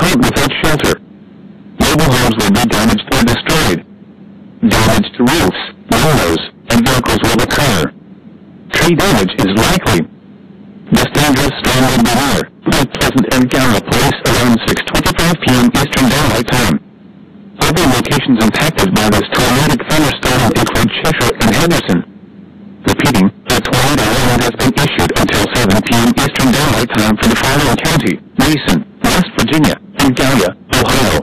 caught without shelter. Mobile homes will be damaged or destroyed. Damage to roofs, windows, and vehicles will occur. Tree damage is likely. This dangerous storm will be near Point Pleasant and Gallipolis around 6:25 p.m. Eastern Daylight Time. Other locations impacted by this tornadic thunderstorm include Cheshire and Henderson. Repeating, a tornado warning has been issued until 7 p.m. Eastern Daylight Time for the following county: Mason, West Virginia, and Gallia.